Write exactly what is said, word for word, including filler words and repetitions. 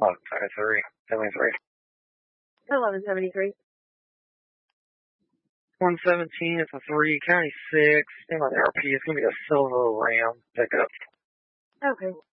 eleven seventy-three, seventy-three. eleven seventy-three. one seventeen, it's a three, county six, stand on the R P, it's going to be a silver Ram pickup. Okay.